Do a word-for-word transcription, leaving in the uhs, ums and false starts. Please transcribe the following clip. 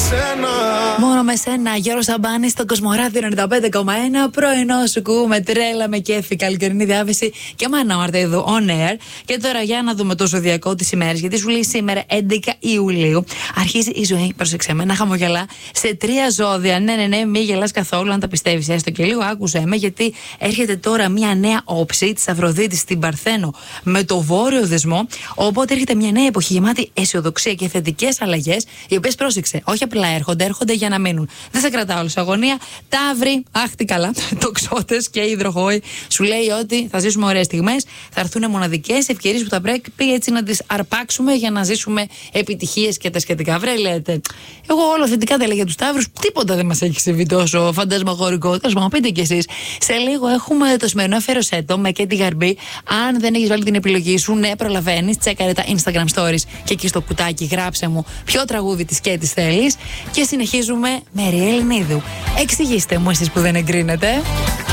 σένα. Μόνο με σένα, Γιώργος Σαμπάνης στο Κοσμοράδιο ενενήντα πέντε κόμμα ένα. Πρωινό σου ακούμε τρέλα με κέφι, καλοκαιρινή διάβεση και Μάνα Μαρτέδου on air. Και τώρα για να δούμε το ζωδιακό της ημέρας, γιατί σου λέει σήμερα έντεκα Ιουλίου αρχίζει η ζωή, πρόσεξε με, να χαμογελά σε τρία ζώδια. Ναι, ναι, ναι, μην γελάς καθόλου, αν τα πιστεύεις έστω και λίγο. Άκουσέ με, γιατί έρχεται τώρα μια νέα όψη της Αφροδίτης στην Παρθένο με το βόρειο δεσμό. Οπότε έρχεται μια νέα εποχή γεμάτη αισιοδοξία και θετικές αλλαγές, οι οποίες, πρόσεξε, όχι απλά έρχονται, έρχονται για να μείνουν. Δεν σε κρατάω όλη αγωνία. Ταύροι, αχ τι καλά, τοξότες και υδροχόοι, σου λέει ότι θα ζήσουμε ωραίες στιγμές, θα έρθουν μοναδικές ευκαιρίες που θα πρέπει έτσι να τις αρπάξουμε για να ζήσουμε επιτυχίες και τα σχετικά. Βρε, λέτε. Εγώ όλο θετικά τα έλεγα για τους Ταύρους, τίποτα δεν μας έχει συμβεί τόσο φαντασμαγορικό. Θα μου πείτε κι εσείς. Σε λίγο έχουμε το σημερινό αφιερωσέτο με και τη Γαρμπή. Αν δεν έχεις βάλει την επιλογή σου, ναι, προλαβαίνεις. Τσέκαρε τα Instagram stories και εκεί στο κουτάκι γράψε μου ποιο τραγούδι της και της θέλεις. Και συνεχίζουμε με Ριέλ Νίδου. Εξηγήστε μου εσείς που δεν εγκρίνετε.